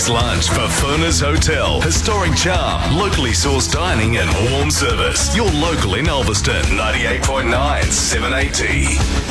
Today's lunch for Furness Hotel. Historic charm, locally sourced dining and warm service. Your local in Ulverston, 98.9 780.